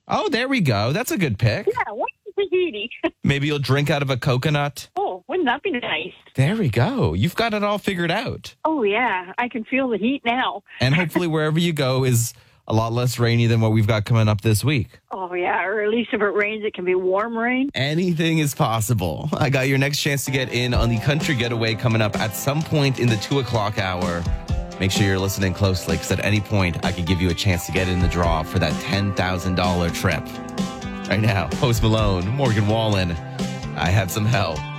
Oh, there we go. That's a good pick. Yeah, what's Tahiti? Maybe you'll drink out of a coconut. Oh, wouldn't that be nice? There we go. You've got it all figured out. Oh, yeah, I can feel the heat now. And hopefully wherever you go is a lot less rainy than what we've got coming up this week. Oh, yeah, or at least if it rains, it can be warm rain. Anything is possible. I got your next chance to get in on the country getaway coming up at some point in the 2 o'clock hour. Make sure you're listening closely because at any point I could give you a chance to get in the draw for that $10,000 trip. Right now, Post Malone, Morgan Wallen, I Had Some Help.